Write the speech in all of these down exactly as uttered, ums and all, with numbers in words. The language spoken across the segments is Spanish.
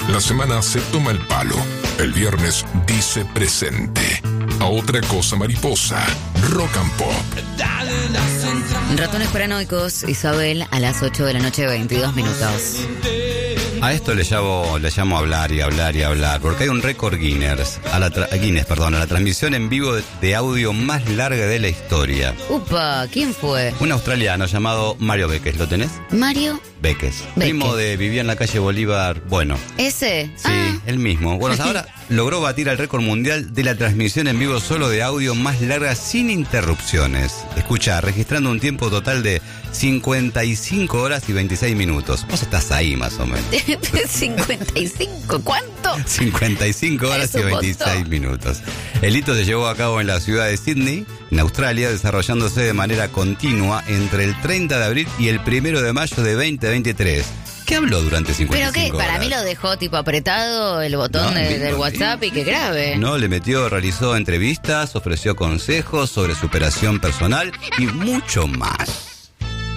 La semana se toma el palo. El viernes dice presente. A otra cosa mariposa. Rock and Pop. Ratones paranoicos, Isabel, a las ocho de la noche, veintidós minutos. A esto le llamo, le llamo hablar y hablar y hablar, porque hay un récord Guinness, a la tra- Guinness, perdón, a la transmisión en vivo de, de audio más larga de la historia. Upa, ¿quién fue? Un australiano llamado Mario Beques, ¿lo tenés? Mario. Beques, Beques. primo de vivía en la calle Bolívar, bueno. ¿Ese? Sí, Ah. el mismo. Bueno, ahora logró batir el récord mundial de la transmisión en vivo solo de audio más larga sin interrupciones. Escucha, registrando un tiempo total de cincuenta y cinco horas y veintiséis minutos. Vos estás ahí más o menos. cincuenta y cinco, ¿cuánto? cincuenta y cinco horas Es y un veintiséis montón. minutos. El hito se llevó a cabo en la ciudad de Sydney, en Australia, desarrollándose de manera continua entre el treinta de abril y el primero de mayo de veinte veintitrés. ¿Qué habló durante cincuenta y ¿Pero cinco qué? horas? Para mí lo dejó tipo apretado el botón No, de- mismo, del sí. WhatsApp y que grabe. No, le metió, realizó entrevistas, ofreció consejos sobre superación personal y mucho más.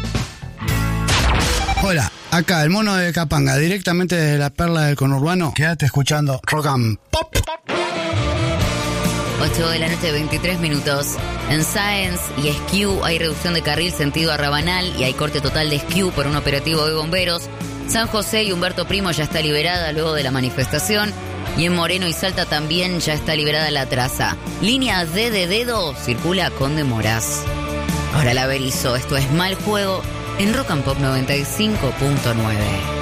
Hola, acá el mono de Capanga, directamente desde la perla del conurbano. Quédate escuchando Rock and Pop. ocho de la noche, veintitrés minutos. En Sáenz y Esquiú hay reducción de carril sentido Arrabanal y hay corte total de Esquiú por un operativo de bomberos. San José y Humberto Primo ya está liberada luego de la manifestación. Y en Moreno y Salta también ya está liberada la traza. Línea D de dedo circula con demoras. Ahora la Berizo, esto es Mal Juego en Rock and Pop noventa y cinco punto nueve.